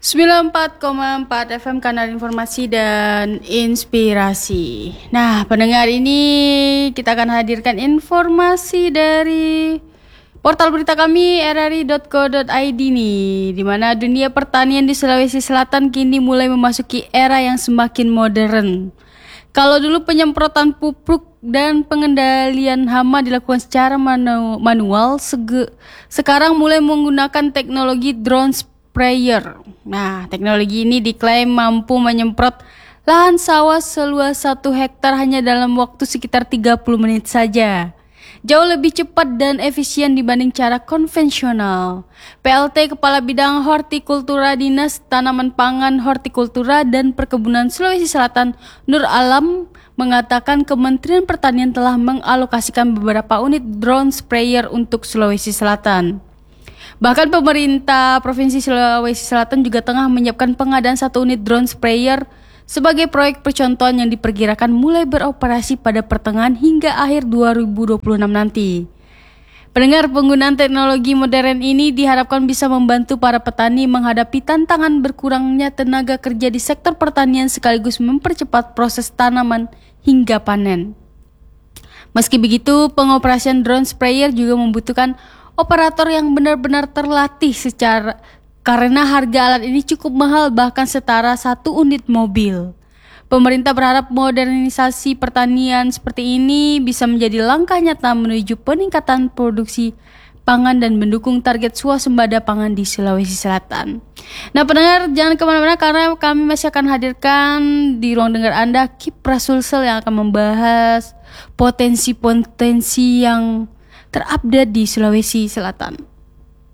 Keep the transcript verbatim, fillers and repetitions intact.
sembilan puluh empat koma empat F M, kanal informasi dan inspirasi. Nah, pendengar, ini kita akan hadirkan informasi dari portal berita kami r r i dot co dot i d nih, di mana dunia pertanian di Sulawesi Selatan kini mulai memasuki era yang semakin modern. Kalau dulu penyemprotan pupuk dan pengendalian hama dilakukan secara manu- manual, sege- sekarang mulai menggunakan teknologi drone sprayer. Nah, teknologi ini diklaim mampu menyemprot lahan sawah seluas satu hektar hanya dalam waktu sekitar tiga puluh menit saja. Jauh lebih cepat dan efisien dibanding cara konvensional. P L T Kepala Bidang Hortikultura Dinas Tanaman Pangan, Hortikultura dan Perkebunan Sulawesi Selatan, Nur Alam, mengatakan Kementerian Pertanian telah mengalokasikan beberapa unit drone sprayer untuk Sulawesi Selatan. Bahkan pemerintah Provinsi Sulawesi Selatan juga tengah menyiapkan pengadaan satu unit drone sprayer sebagai proyek percontohan yang diperkirakan mulai beroperasi pada pertengahan hingga akhir dua ribu dua puluh enam nanti. Pendengar, penggunaan teknologi modern ini diharapkan bisa membantu para petani menghadapi tantangan berkurangnya tenaga kerja di sektor pertanian sekaligus mempercepat proses tanaman hingga panen. Meski begitu, pengoperasian drone sprayer juga membutuhkan operator yang benar-benar terlatih secara karena harga alat ini cukup mahal, bahkan setara satu unit mobil. Pemerintah berharap modernisasi pertanian seperti ini bisa menjadi langkah nyata menuju peningkatan produksi pangan dan mendukung target swasembada pangan di Sulawesi Selatan. Nah, pendengar, jangan kemana-mana karena kami masih akan hadirkan di ruang dengar Anda Kiprah Sulsel yang akan membahas potensi-potensi yang terupdate di Sulawesi Selatan.